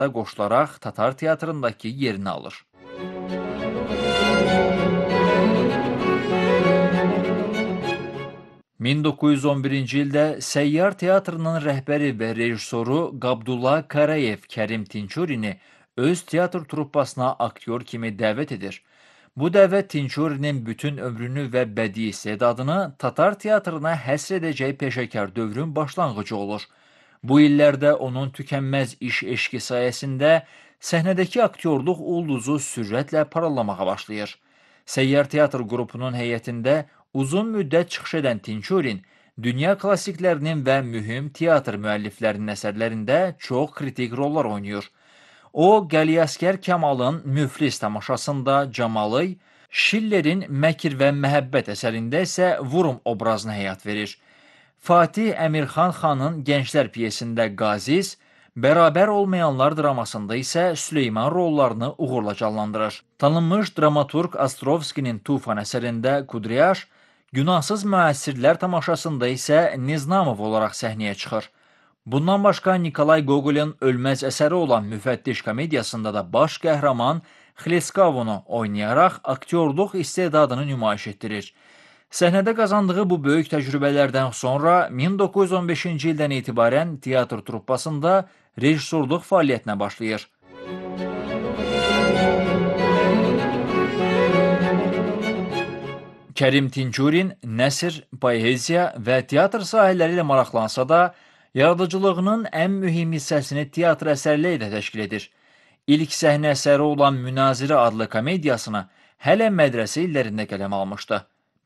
həyata qoşularaq Tatar teatrındakı yerini alır. ...1911-ci ildə Səyyar Teatrının rəhbəri və rejissoru Qabdullah Karayev Kərim Tinçurini öz teatr truppasına aktyor kimi dəvət edir. Bu dəvət Tinçurinin bütün ömrünü və bədii istedadını Tatar teatrına həsr edəcək peşəkar dövrün başlanğıcı olur. Bu illərdə onun tükənməz iş eşqi sayəsində səhnədəki aktyorluq ulduzu sürətlə parıldamağa başlayır. Səyyar teatr qrupunun heyətində uzun müddət çıxış edən Tinçurin, dünya klassiklərinin və mühüm teatr müəlliflərinin əsərlərində çox kritik rollar oynayır. O, Qəliyaskər Kamalın Müflis tamaşasında Camalı, Şillerin Məkir və Məhəbbət əsərində isə Vurum obrazına həyat verir. Fatih Əmirxan xanın Gənclər piyesində Qaziz, Bərabər olmayanlar dramasında isə Süleyman rollarını uğurla canlandırır. Tanınmış dramaturq Astrovskinin Tufan əsərində Kudryaj, Günahsız müəssirlər tamaşasında isə Niznamov olaraq səhnəyə çıxır. Bundan başqa Nikolay Gogolin ölməz əsəri olan Müfəttiş komediyasında da baş qəhrəman Xleskavonu oynayaraq aktyorluq istedadını nümayiş etdirir. Səhnədə qazandığı bu böyük təcrübələrdən sonra 1915-ci ildən etibarən teatr truppasında rejissorluq fəaliyyətinə başlayır. Kərim Tinçurin nəsr, poeziya və teatr sahələri ilə maraqlansa da, yaradıcılığının ən mühüm hissəsini teatr əsərləri ilə təşkil edir. İlk səhnə əsəri olan Münazirə adlı komediyasını hələ mədrəsə illərində qələm almışdı.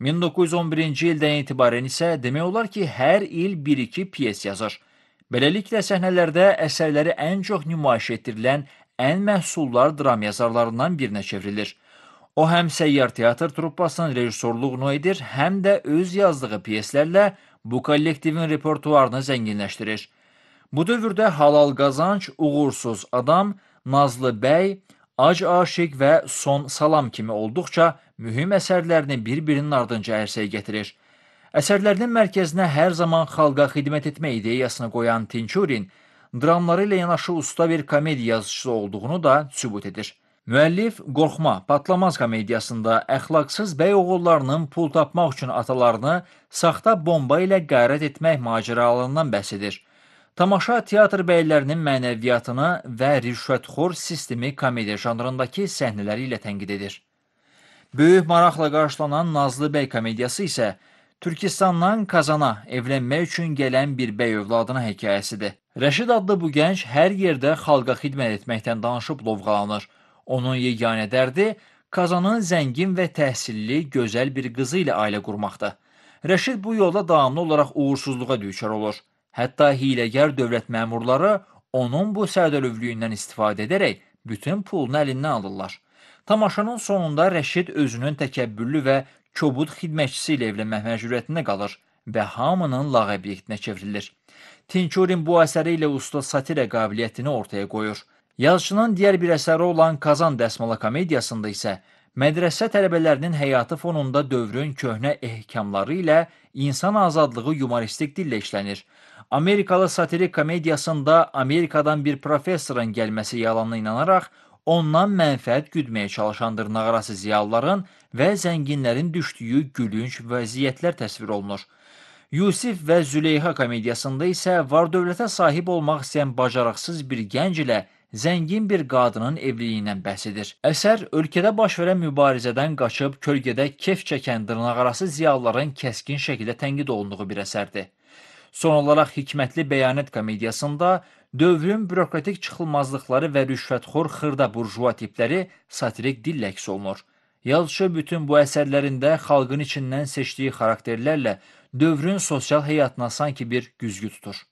1911-ci ildən etibarən isə demək olar ki, hər il 1-2 piyes yazır. Beləliklə səhnələrdə əsərləri ən çox nümayiş etdirilən ən məhsuldar dram yazarlarından birinə çevrilir. O, həm Səyyar teatr truppasının rejissorluğunu edir, həm də öz yazdığı piyeslərlə bu kollektivin repertuarını zənginləşdirir. Bu dövrdə Halal Qazanc, Uğursuz Adam, Nazlı Bəy, Ac Aşiq və Son Salam kimi olduqca mühüm əsərlərini bir-birinin ardınca ərsəyə gətirir. Əsərlərinin mərkəzinə hər zaman xalqa xidmət etmə ideyasını qoyan Tinçurin, dramları ilə yanaşı usta bir komediya yazıcısı olduğunu da sübut edir. Müəllif Qorxma, Patlamaz komediyasında əxlaqsız bəy oğullarının pul tapmaq üçün atalarını saxta bomba ilə qərat etmək macəralarından bəhs edir. Tamaşa teatr bəylərinin mənəviyyatını və rüşvətxor sistemi komediya janrındakı səhnələri ilə tənqid edir. Böyük maraqla qarşılanan Nazlı Bəy komediyası isə Türkistandan Kazana evlənmək üçün gələn bir bəy övladına hekayəsidir. Rəşid adlı bu gənc hər yerdə xalqa xidmət etməkdən danışıb lovğalanır. Onun yeganə dərdi Kazanın zəngin və təhsilli, gözəl bir qızı ilə ailə qurmaqdır. Rəşid bu yolda davamlı olaraq uğursuzluğa düçar olur. Hətta hiləgər dövlət məmurları onun bu sədəlövlüyündən istifadə edərək bütün pulunu əlindən alırlar. Tamaşanın sonunda Rəşid özünün təkəbbürlü və kobud xidmətçisi ilə evlənmək məcburiyyətində qalır və hamının lağəbliyətinə çevrilir. Tinçurin bu əsəri ilə usta satira qabiliyyətini ortaya qoyur. Yazıcının digər bir əsəri olan Kazan Dəsmalı komediyasında isə mədrəsə tələbələrinin həyatı fonunda dövrün köhnə ehkamları ilə insan azadlığı yumoristik dillə işlənir. Amerikalı satirik komediyasında Amerikadan bir professorun gəlməsi yalanına inanaraq ondan mənfəət güdməyə çalışan dırnaqarası ziyalıların və zənginlərin düşdüyü gülünc vəziyyətlər təsvir olunur. Yusif və Züleyxa komediyasında isə var-dövlətə sahib olmaq istəyən bacarıqsız bir gənc ilə zəngin bir qadının evliliyindən bəhs edir. Əsər ölkədə baş verən mübarizədən qaçıb kölgədə kef çəkən dırnaqarası ziyalıların kəskin şəkildə tənqid olunduğu bir əsərdir. Son olaraq Hikmətli Bəyanət komediyasında dövrün bürokratik çıxılmazlıqları və rüşvətxor xırda burjua tipləri satirik dillə əks olunur. Yazıcı bütün bu əsərlərində xalqın içindən seçdiyi xarakterlərlə dövrün sosial həyatına sanki bir güzgü tutur.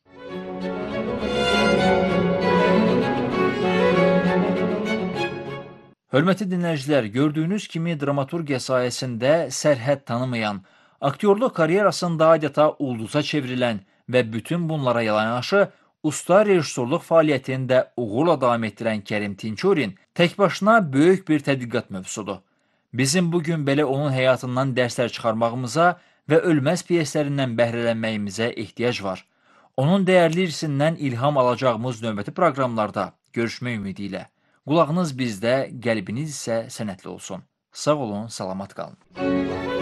Hörmətli dinləyicilər, gördüyünüz kimi dramaturgiya sayəsində sərhəd tanımayan, aktyorluq karyerasında adeta ulduza çevrilən və bütün bunlara yanaşı usta rejissorluq fəaliyyətini də uğurla davam etdirən Kərim Tinçurin tək başına böyük bir tədqiqat mövzusudur. Bizim bugün belə onun həyatından dərslər çıxarmağımıza və ölməz piyeslərindən bəhrələnməyimizə ehtiyac var. Onun dəyərli irsindən ilham alacağımız növbəti proqramlarda Görüşmək ümidi ilə. Qulağınız bizdə, qəlbiniz isə sənətli olsun. Sağ olun, salamat qalın.